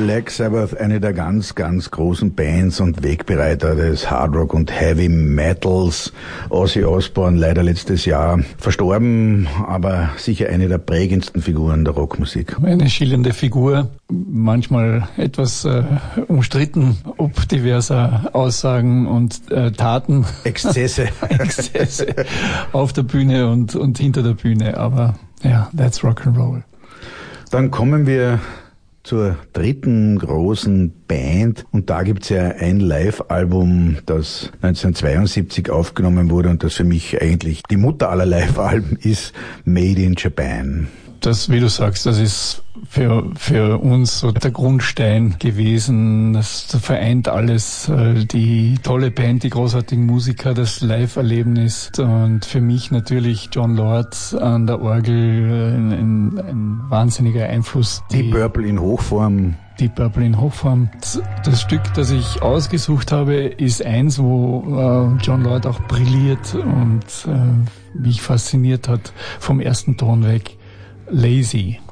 Black Sabbath, eine der ganz, ganz großen Bands und Wegbereiter des Hard Rock und Heavy Metals. Ozzy Osbourne leider letztes Jahr verstorben, aber sicher eine der prägendsten Figuren der Rockmusik. Eine schillernde Figur, manchmal etwas umstritten, ob diverser Aussagen und Taten. Exzesse auf der Bühne und hinter der Bühne, aber ja, that's Rock'n'Roll. Dann kommen wir zur dritten großen Band und da gibt's ja ein Live-Album, das 1972 aufgenommen wurde und das für mich eigentlich die Mutter aller Live-Alben ist, Made in Japan. Das, wie du sagst, das ist für uns so der Grundstein gewesen. Das vereint alles, die tolle Band, die großartigen Musiker, das Live-Erlebnis und für mich natürlich Jon Lord an der Orgel, ein wahnsinniger Einfluss. Deep Purple in Hochform. Deep Purple in Hochform. Das Stück, das ich ausgesucht habe, ist eins, wo Jon Lord auch brilliert und mich fasziniert hat vom ersten Ton weg. Lazy.